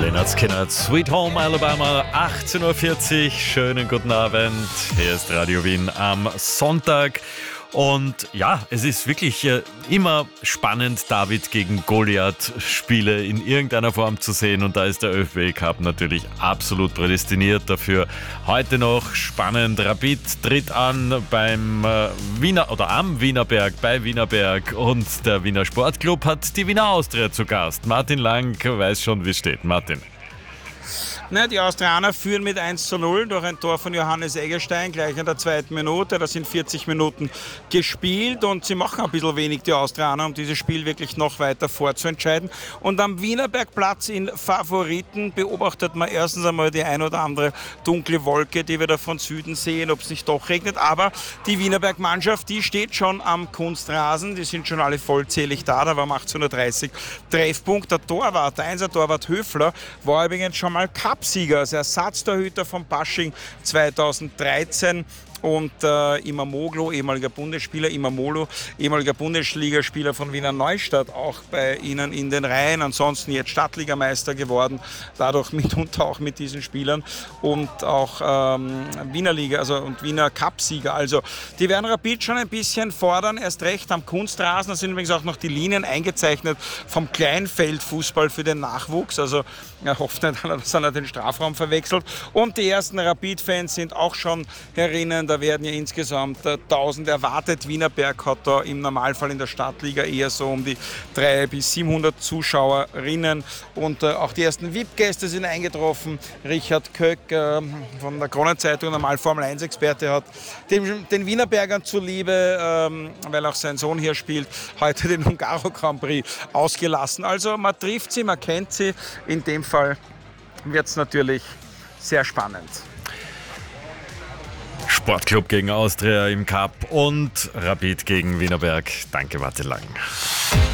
Lynyrd Skynyrd, Sweet Home Alabama, 18.40 Uhr. Schönen guten Abend. Hier ist Radio Wien am Sonntag. Und ja, es ist wirklich immer spannend, David gegen Goliath-Spiele in irgendeiner Form zu sehen. Und da ist der ÖFB Cup natürlich absolut prädestiniert dafür. Heute noch spannend. Rapid tritt an beim am Wienerberg, bei Wienerberg. Und der Wiener Sportclub hat die Wiener Austria zu Gast. Martin Lang weiß schon, wie es steht. Martin. Die Austrianer führen mit 1:0 durch ein Tor von Johannes Eggestein gleich in der zweiten Minute. Da sind 40 Minuten gespielt und sie machen ein bisschen wenig, die Austrianer, um dieses Spiel wirklich noch weiter vorzuentscheiden. Und am Wienerbergplatz in Favoriten beobachtet man erstens einmal die ein oder andere dunkle Wolke, die wir da von Süden sehen, ob es nicht doch regnet. Aber die Wienerberg-Mannschaft, die steht schon am Kunstrasen. Die sind schon alle vollzählig da. Da war um 18.30 Uhr Treffpunkt. Der Torwart, der Einser-Torwart Höfler, war übrigens schon mal Cupsieger, als Ersatztorhüter von Pasching 2013. Und Imamoglu, ehemaliger Bundesspieler, Imamoglu, ehemaliger Bundesligaspieler von Wiener Neustadt, auch bei Ihnen in den Reihen. Ansonsten jetzt Stadtligameister geworden, dadurch mitunter auch mit diesen Spielern. Und auch Wiener Liga, und Wiener Cupsieger. Also die werden Rapid schon ein bisschen fordern, erst recht am Kunstrasen. Da sind übrigens auch noch die Linien eingezeichnet vom Kleinfeldfußball für den Nachwuchs. Also er hofft nicht, dass er den Strafraum verwechselt. Und die ersten Rapid-Fans sind auch schon herinnen. Da werden ja insgesamt 1000 erwartet. Wienerberg hat da im Normalfall in der Stadtliga eher so um die 300 bis 700 Zuschauerinnen. Und auch die ersten VIP-Gäste sind eingetroffen. Richard Köck von der Kronenzeitung, normal Formel-1-Experte, hat den Wienerbergern zuliebe, weil auch sein Sohn hier spielt, heute den Hungaro Grand Prix ausgelassen. Also man trifft sie, man kennt sie. In dem Fall wird es natürlich sehr spannend. Sportclub gegen Austria im Cup und Rapid gegen Wienerberg. Danke, Martin Lang.